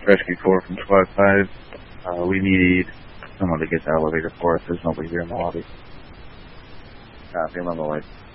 Rescue 4 from Squad 5. We need someone to get the elevator for us. There's nobody here in the lobby. Copy, I'm on the way.